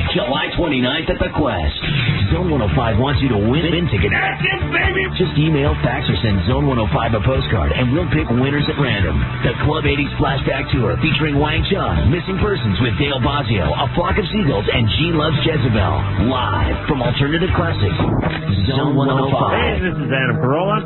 July 29th at the Quest. Zone 105 wants you to win tickets. That's it, baby! Just email, fax, or send Zone 105 a postcard, and we'll pick winners at random. The Club 80s Flashback Tour featuring Wang Chung, Missing Persons with Dale Bozzio, A Flock of Seagulls, and Gene Loves Jezebel. Live from Alternative Classics. Zone 105. Hey, this is Adam Carolla.